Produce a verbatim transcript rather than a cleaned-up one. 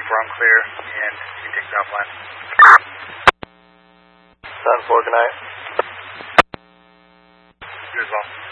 four, I'm clear, and you can take the offline. seven four, good night. You as well.